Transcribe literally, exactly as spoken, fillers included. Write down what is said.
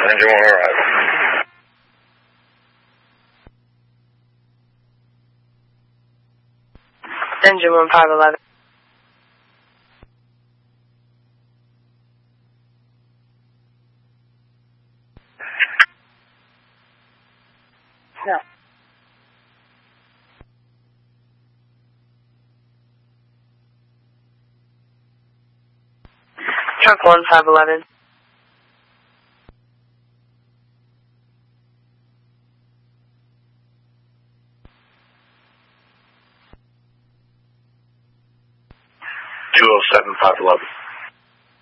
Engine one arrival. Engine one five eleven. No. Truck one five eleven. two oh seven five eleven.